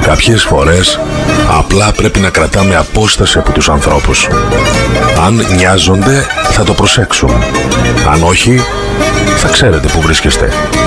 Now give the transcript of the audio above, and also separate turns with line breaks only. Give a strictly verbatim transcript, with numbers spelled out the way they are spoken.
Κάποιες φορές απλά πρέπει να κρατάμε απόσταση από τους ανθρώπους. Αν νοιάζονται θα το προσέξουν. Αν όχι, θα ξέρετε που βρίσκεστε.